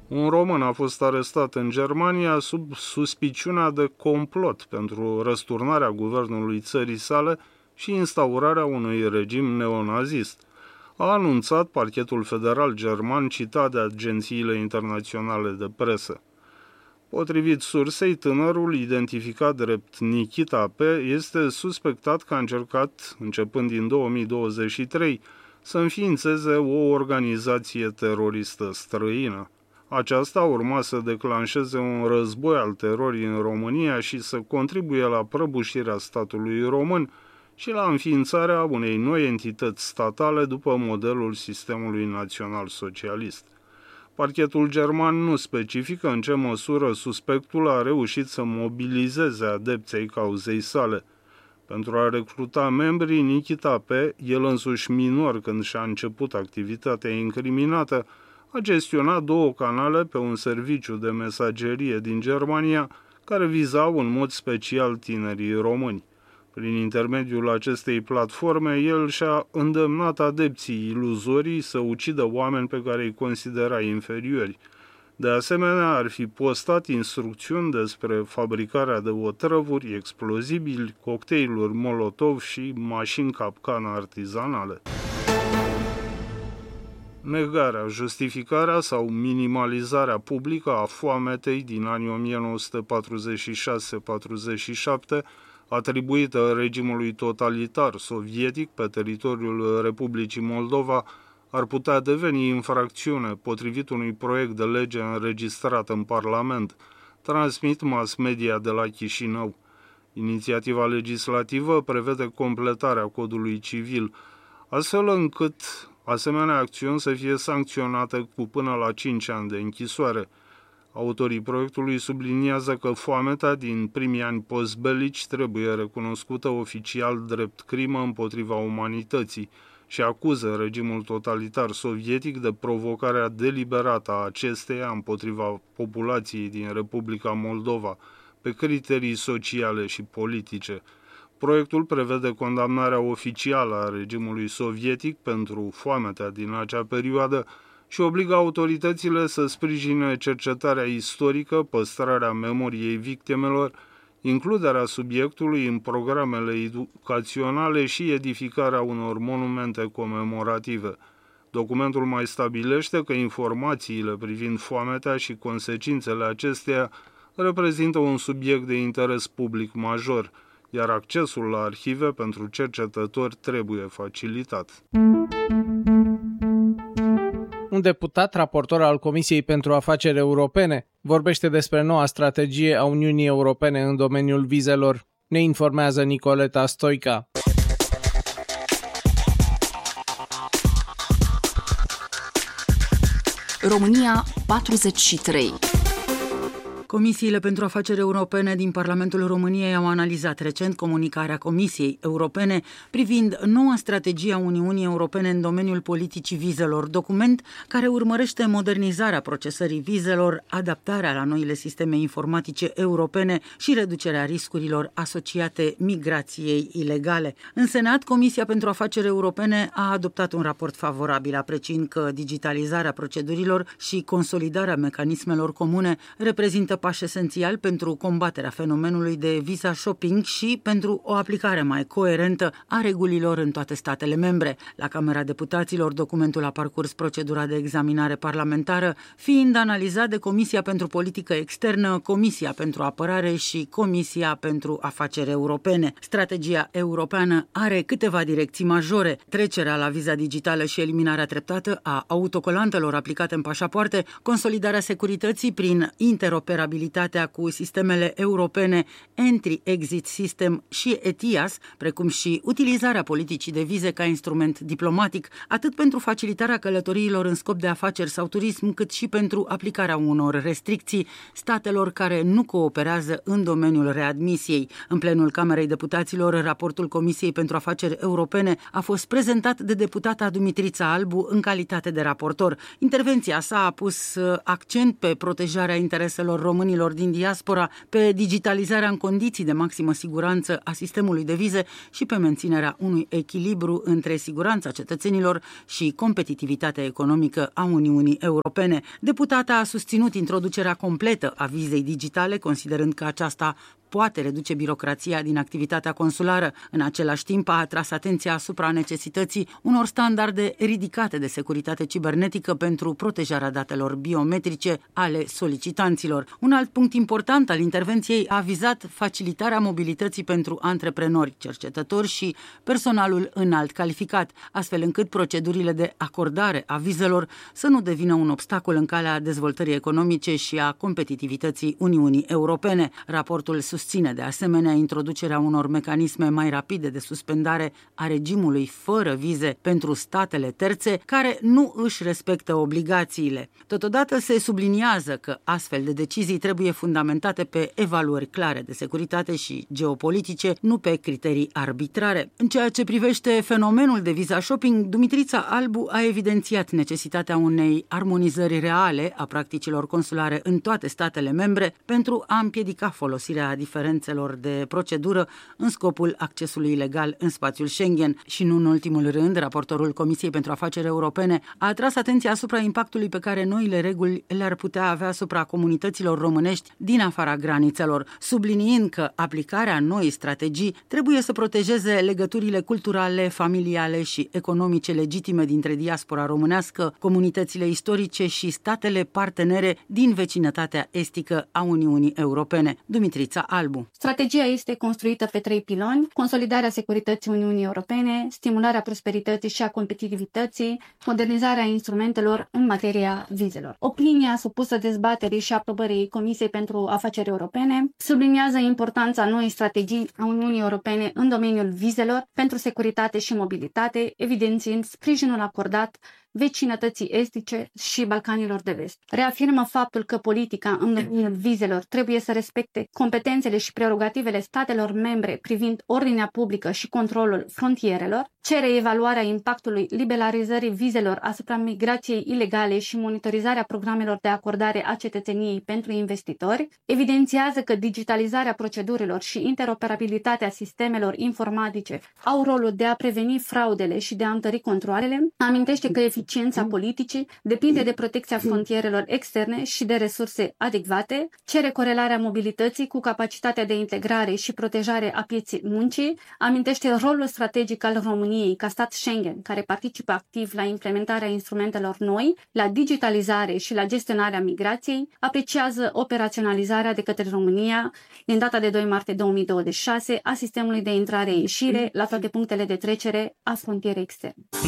Un român a fost arestat în Germania sub suspiciunea de complot pentru răsturnarea guvernului țării sale și instaurarea unui regim neonazist, a anunțat parchetul federal german citat de agențiile internaționale de presă. Potrivit sursei, tânărul, identificat drept Nikita P., este suspectat că a încercat, începând din 2023, să înființeze o organizație teroristă străină. Aceasta urma să declanșeze un război al terorii în România și să contribuie la prăbușirea statului român și la înființarea unei noi entități statale după modelul sistemului național socialist. Parchetul german nu specifică în ce măsură suspectul a reușit să mobilizeze adepții cauzei sale. Pentru a recruta membrii, Nikita P., el însuși minor când și-a început activitatea incriminată, a gestionat 2 canale pe un serviciu de mesagerie din Germania care vizau în mod special tinerii români. Prin intermediul acestei platforme, el și-a îndemnat adepții iluzorii să ucidă oameni pe care îi considera inferiori. De asemenea, ar fi postat instrucțiuni despre fabricarea de otrăvuri, explozibili, cocktailuri Molotov și mașini capcană artizanale. Negarea, justificarea sau minimalizarea publică a foametei din anii 1946-47, atribuită regimului totalitar sovietic pe teritoriul Republicii Moldova, ar putea deveni infracțiune potrivit unui proiect de lege înregistrat în Parlament, transmit mass media de la Chișinău. Inițiativa legislativă prevede completarea codului civil, astfel încât asemenea acțiuni să fie sancționate cu până la 5 ani de închisoare. Autorii proiectului subliniază că foamea din primii ani postbelici trebuie recunoscută oficial drept crimă împotriva umanității și acuză regimul totalitar sovietic de provocarea deliberată a acesteia împotriva populației din Republica Moldova pe criterii sociale și politice. Proiectul prevede condamnarea oficială a regimului sovietic pentru foametea din acea perioadă și obligă autoritățile să sprijine cercetarea istorică, păstrarea memoriei victimelor, includerea subiectului în programele educaționale și edificarea unor monumente comemorative. Documentul mai stabilește că informațiile privind foametea și consecințele acesteia reprezintă un subiect de interes public major, iar accesul la arhive pentru cercetători trebuie facilitat. Un deputat, raportor al Comisiei pentru Afaceri Europene, vorbește despre noua strategie a Uniunii Europene în domeniul vizelor. Ne informează Nicoleta Stoica. România 43. Comisiile pentru afaceri europene din Parlamentul României au analizat recent comunicarea Comisiei Europene privind noua strategie a Uniunii Europene în domeniul politicii vizelor, document care urmărește modernizarea procesării vizelor, adaptarea la noile sisteme informatice europene și reducerea riscurilor asociate migrației ilegale. În Senat, Comisia pentru Afaceri Europene a adoptat un raport favorabil, apreciind că digitalizarea procedurilor și consolidarea mecanismelor comune reprezintă pași esențial pentru combaterea fenomenului de visa shopping și pentru o aplicare mai coerentă a regulilor în toate statele membre. La Camera Deputaților, documentul a parcurs procedura de examinare parlamentară, fiind analizat de Comisia pentru Politică Externă, Comisia pentru Apărare și Comisia pentru Afaceri Europene. Strategia europeană are câteva direcții majore: trecerea la viza digitală și eliminarea treptată a autocolantelor aplicate în pașapoarte, consolidarea securității prin interoperabilitatea cu sistemele europene Entry-Exit System și ETIAS, precum și utilizarea politicii de vize ca instrument diplomatic, atât pentru facilitarea călătoriilor în scop de afaceri sau turism, cât și pentru aplicarea unor restricții statelor care nu cooperează în domeniul readmisiei. În plenul Camerei Deputaților, raportul Comisiei pentru Afaceri Europene a fost prezentat de deputata Dumitrița Albu în calitate de raportor. Intervenția sa a pus accent pe protejarea intereselor românilor din diaspora, pe digitalizarea în condiții de maximă siguranță a sistemului de vize și pe menținerea unui echilibru între siguranța cetățenilor și competitivitatea economică a Uniunii Europene. Deputata a susținut introducerea completă a vizei digitale, considerând că aceasta poate reduce birocrația din activitatea consulară. În același timp, a atras atenția asupra necesității unor standarde ridicate de securitate cibernetică pentru protejarea datelor biometrice ale solicitanților. Un alt punct important al intervenției a vizat facilitarea mobilității pentru antreprenori, cercetători și personalul înalt calificat, astfel încât procedurile de acordare a vizelor să nu devină un obstacol în calea dezvoltării economice și a competitivității Uniunii Europene. Raportul susține de asemenea introducerea unor mecanisme mai rapide de suspendare a regimului fără vize pentru statele terțe care nu își respectă obligațiile. Totodată se subliniază că astfel de decizii trebuie fundamentate pe evaluări clare de securitate și geopolitice, nu pe criterii arbitrare. În ceea ce privește fenomenul de visa shopping, Dumitrița Albu a evidențiat necesitatea unei armonizări reale a practicilor consulare în toate statele membre pentru a împiedica folosirea diferențelor de procedură în scopul accesului ilegal în spațiul Schengen. Și nu în ultimul rând, raportorul Comisiei pentru Afaceri Europene a atras atenția asupra impactului pe care noile reguli le-ar putea avea asupra comunităților românești din afara granițelor, subliniind că aplicarea noii strategii trebuie să protejeze legăturile culturale, familiale și economice legitime dintre diaspora românească, comunitățile istorice și statele partenere din vecinătatea estică a Uniunii Europene. Dumitrița Albu. Strategia este construită pe 3 piloni: consolidarea securității Uniunii Europene, stimularea prosperității și a competitivității, modernizarea instrumentelor în materia vizelor. Opinia supusă dezbaterii și aprobării Comisiei pentru Afaceri Europene subliniază importanța noii strategii a Uniunii Europene în domeniul vizelor pentru securitate și mobilitate, evidențiind sprijinul acordat vecinătății estice și Balcanilor de Vest. Reafirmă faptul că politica în domeniul vizelor trebuie să respecte competențele și prerogativele statelor membre privind ordinea publică și controlul frontierelor, cere evaluarea impactului liberalizării vizelor asupra migrației ilegale și monitorizarea programelor de acordare a cetățeniei pentru investitori, evidențiază că digitalizarea procedurilor și interoperabilitatea sistemelor informatice au rolul de a preveni fraudele și de a întări controalele, amintește că eficiența politicii depinde de protecția frontierelor externe și de resurse adecvate, cere corelarea mobilității cu capacitatea de integrare și protejare a pieței muncii, amintește rolul strategic al României ca stat Schengen, care participă activ la implementarea instrumentelor noi, la digitalizare și la gestionarea migrației, apreciază operaționalizarea de către România din data de 2 martie 2026 a sistemului de intrare-ieșire la toate punctele de trecere a frontierei externe.